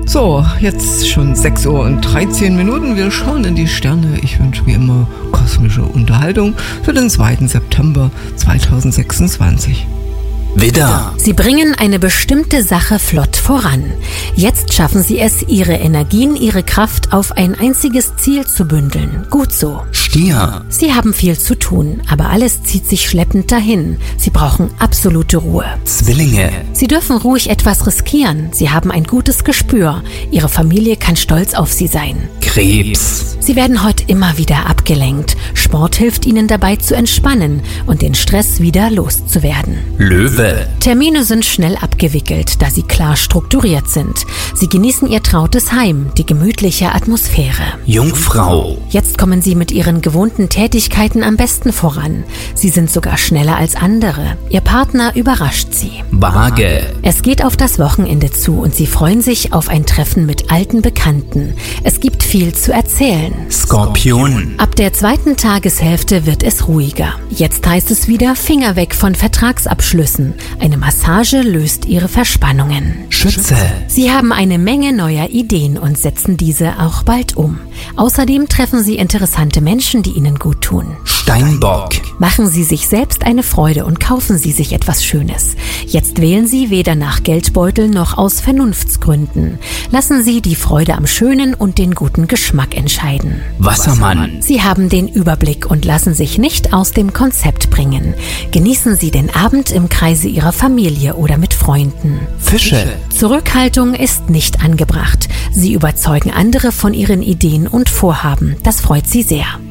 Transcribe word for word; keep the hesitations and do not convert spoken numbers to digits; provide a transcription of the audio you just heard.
So, jetzt schon sechs Uhr und dreizehn Minuten. Wir schauen in die Sterne. Ich wünsche wie immer kosmische Unterhaltung für den zweiten September zweitausendsechsundzwanzig. Widder. Sie bringen eine bestimmte Sache flott voran. Jetzt schaffen Sie es, Ihre Energien, Ihre Kraft auf ein einziges Ziel zu bündeln. Gut so. Stier. Sie haben viel zu tun, aber alles zieht sich schleppend dahin. Sie brauchen absolute Ruhe. Zwillinge. Sie dürfen ruhig etwas riskieren. Sie haben ein gutes Gespür. Ihre Familie kann stolz auf Sie sein. Krebs. Sie werden heute immer wieder abgelenkt. Sport hilft Ihnen dabei zu entspannen und den Stress wieder loszuwerden. Löwe. Termine sind schnell abgewickelt, da sie klar strukturiert sind. Sie genießen ihr trautes Heim, die gemütliche Atmosphäre. Jungfrau. Jetzt kommen Sie mit Ihren gewohnten Tätigkeiten am besten voran. Sie sind sogar schneller als andere. Ihr Partner überrascht Sie. Waage. Es geht auf das Wochenende zu und Sie freuen sich auf ein Treffen mit alten Bekannten. Es gibt viel zu erzählen. Skorpion. Ab der zweiten Tageshälfte wird es ruhiger. Jetzt heißt es wieder Finger weg von Vertragsabschlüssen. Eine Massage löst Ihre Verspannungen. Schütze. Sie haben eine Menge neuer Ideen und setzen diese auch bald um. Außerdem treffen Sie interessante Menschen, die Ihnen gut tun. Steinbock. Machen Sie sich selbst eine Freude und kaufen Sie sich etwas Schönes. Jetzt wählen Sie weder nach Geldbeutel noch aus Vernunftsgründen. Lassen Sie die Freude am Schönen und den guten Geschmack entscheiden. Wassermann. Sie haben den Überblick und lassen sich nicht aus dem Konzept bringen. Genießen Sie den Abend im Kreise Ihrer Familie oder mit Freunden. Fische. Zurückhaltung ist nicht angebracht. Sie überzeugen andere von Ihren Ideen und Vorhaben. Das freut Sie sehr.